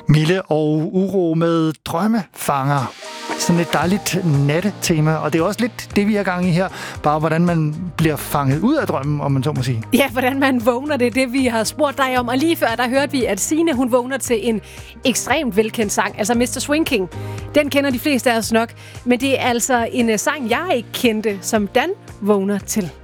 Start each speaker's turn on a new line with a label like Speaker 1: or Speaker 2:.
Speaker 1: Mille og Uro med Drømmefanger. Sådan et dejligt nattetema, og det er også lidt det, vi er gang i her. Bare hvordan man bliver fanget ud af drømmen, om man så må sige.
Speaker 2: Ja, hvordan man vågner, det er det, vi har spurgt dig om. Og lige før, der hørte vi, at Signe, hun vågner til en ekstremt velkendt sang, altså Mr. Swing King. Den kender de fleste af os nok, men det er altså en sang, jeg ikke kendte, som Dan vågner til.